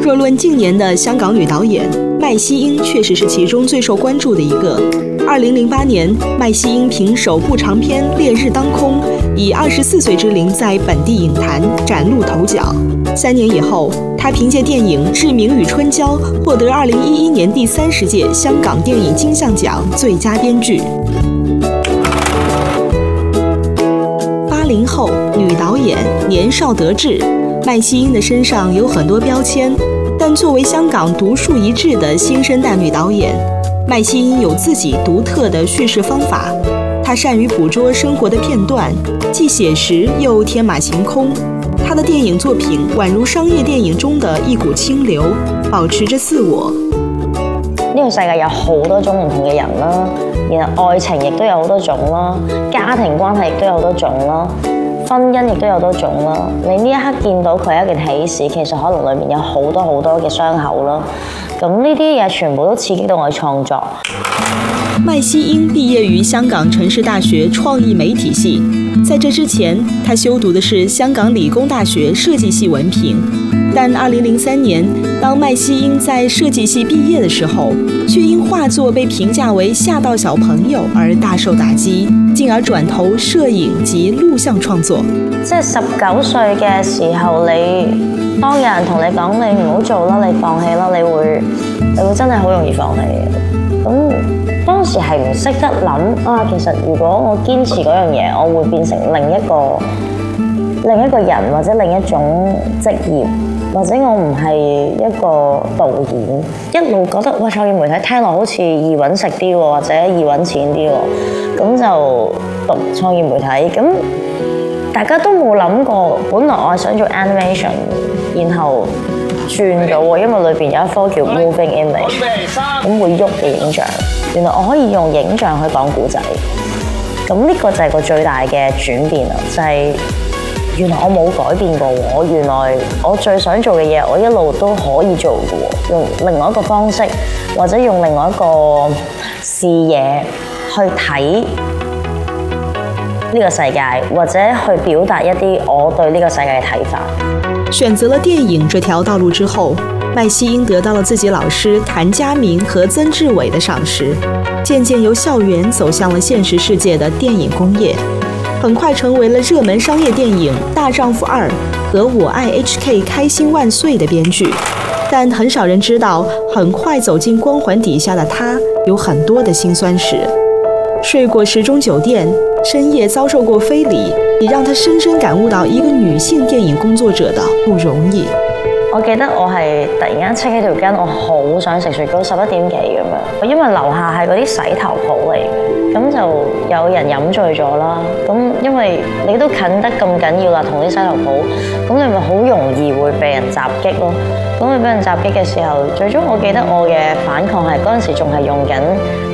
若论近年的香港女导演，麦西英确实是其中最受关注的一个。2008年，麦西英凭首部长片《烈日当空》，以24岁之龄在本地影坛崭露头角。3年以后，她凭借电影《志明与春娇》获得2011年第30届香港电影金像奖最佳编剧。80后女导演，年少得志。麦西英的身上有很多标签，但作为香港独树一帜的新生代女导演，麦西英有自己独特的叙事方法。她善于捕捉生活的片段，既写实又天马行空。她的电影作品宛如商业電影中的一股清流，保持着自我。 呢個世界有好多種唔同嘅人啦，然後愛情亦都有好多種啦，家庭關係亦都有好多種啦。婚姻亦都有好多種啦，你呢一刻見到佢係一件喜事，其實可能裏面有好多好多嘅傷口啦。咁呢啲嘢全部都刺激到我嘅創作。 麥西英畢業於香港城市大學創意媒體系，在這之前，她修讀的是香港理工大學設計系文憑。但2003年，當麥西英在設計系畢業的時候，卻因畫作被評價為嚇到小朋友而大受打擊，進而轉投攝影及錄像創作。 即係19歲嘅時候，你當有人同你講你唔好做啦，你放棄啦，你會真係好容易放棄嘅。咁當時係唔識得諗啊，其實如果我堅持嗰樣嘢，我會變成另一個人或者另一種職業。或者我唔係一個導演，一路覺得哇創意媒體聽落好似易揾食啲喎，或者易揾錢啲喎，咁就讀創意媒體。咁大家都冇諗過，本來我係想做 animation， 然後轉咗喎，因為裏邊有一科叫 moving image， 咁會喐嘅影像，原來我可以用影像去講故仔。咁呢個就係個最大嘅轉變啦，就係原來我冇改變過喎，原來我最想做嘅嘢，我一路都可以做嘅喎，用另外一個方式，或者用另外一個視野去睇呢個世界，或者去表達一啲我對呢個世界嘅睇法。 選擇了電影這條道路之後，麥西英得到了自己老師譚家明和曾志偉的賞識，漸漸由校園走向了現實世界的電影工業。很快成為了熱門商業電影《大丈夫2》和《我愛 HK 開心萬歲》的編劇，但很少人知道，很快走進光環底下的他有很多的辛酸史。睡過10中酒店，深夜遭受過非禮，也讓他深深感悟到一個女性電影工作者的不容易。 我記得我係突然間戚起條筋，我好想食雪糕，11點幾咁樣，因為樓下係嗰啲洗頭鋪嚟嘅，咁就有人飲醉咗啦。咁因為你都近得咁緊要啦，同啲洗頭鋪，咁你咪好容易會被人襲擊咯。咁你俾人襲擊嘅時候，最終我記得我嘅反抗係嗰陣時仲係用緊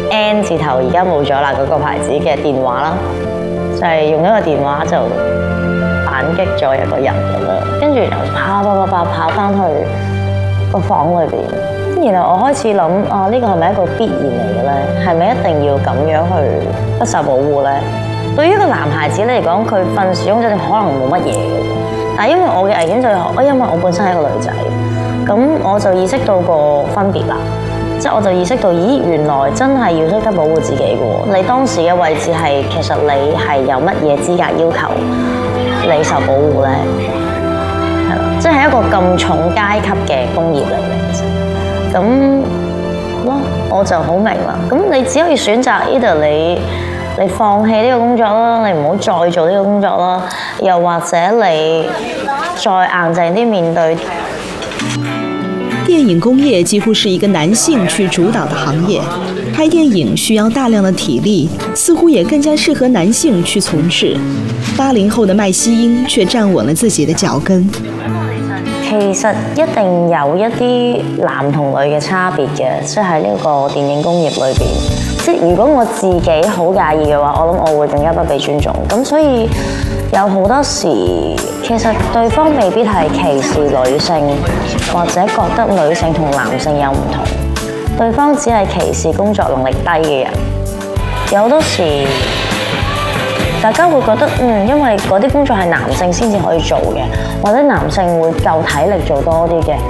N 字頭，而家冇咗啦嗰個牌子嘅電話啦，就係用一個電話就反擊咗一個人咁樣，跟住又跑翻去個房裏邊，然後我開始諗啊，呢個係咪一個必然嚟嘅咧？係咪一定要咁樣去不受保護咧？對於一個男孩子嚟講，佢瞓時鐘真係可能冇乜嘢嘅，但係因為我嘅危險就係，因為我本身係一個女仔，咁我就意識到個分別啦。即係我就意識到，咦，原來真係要識得保護自己嘅喎。你當時嘅位置係，其實你係有乜嘢資格要求你受保護咧？係啦，即係一個咁重階級嘅工業嚟嘅，其實咁咯，我就好明啦。咁你只可以選擇 either 你放棄呢個工作啦，你唔好再做呢個工作啦，又或者你再硬淨啲面對。 電影工業幾乎是一個男性去主導的行業，拍電影需要大量的體力，似乎也更加適合男性去從事。80後的麥西英卻站穩了自己的腳跟。 其實一定有一啲男同女嘅差別嘅，即係喺呢個電影工業裏邊。即係如果我自己好介意嘅話，我諗我會更加不被尊重。咁所以有好多時，其實對方未必係歧視女性，或者覺得女性同男性有唔同，對方只係歧視工作能力低嘅人。有好多時，大家會覺得因為嗰啲工作係男性先至可以做嘅，或者男性會夠體力做多啲嘅。